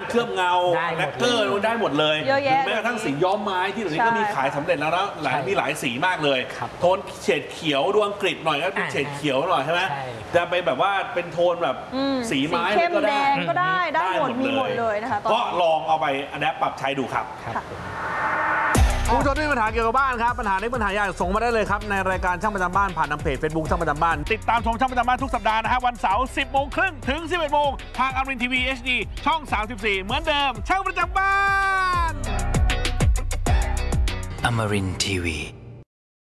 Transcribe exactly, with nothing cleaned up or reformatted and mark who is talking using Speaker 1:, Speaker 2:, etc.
Speaker 1: เคลือบเงาแลกเกอร์ได้หมดเลยแม้กระทั่งสีย้อมไม้ที่เดี๋ยวนี้ก็มีขายสำเร็จแล้วนะหลายมีหลายสีมากเลยโทนเฉดเขียวดวงอังกฤษหน่อยก็เป็นเฉดเขียวหน่อยใช่ไหมจะไปแบบว่าเป็นโทนแบบสีไม้
Speaker 2: ก็ได้ก็ได้ได้หมดมีหมดเลยนะคะ
Speaker 1: ก็ลองเอาไปอัดแอปปรับใช้ดูครับผู้ชมที่มีปัญหาเกี่ยวกับบ้านครับปัญหาเล็กปัญหาใหญ่ส่งมาได้เลยครับในรายการช่างประจำบ้านผ่านทางเพจ Facebook ช่างประจำบ้านติดตามชมช่างประจำบ้านทุกสัปดาห์นะฮะวันเสาร์ สิบโมงครึ่งถึง สิบเอ็ดโมงทางอมรินทร์ทีวี เอช ดี ช่อง สามสิบสี่ เหมือนเดิมช่างประจำบ้าน
Speaker 3: อมรินทร์ทีวี